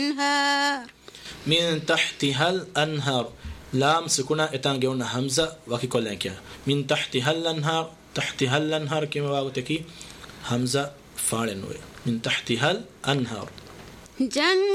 من تحتها الأنهار لام سكونا اتان جونا همزة وكي كلن كيا من تحتها الأنهار تحتها الأنهار كما واغتكي همزة فارن من تحتها الأنهار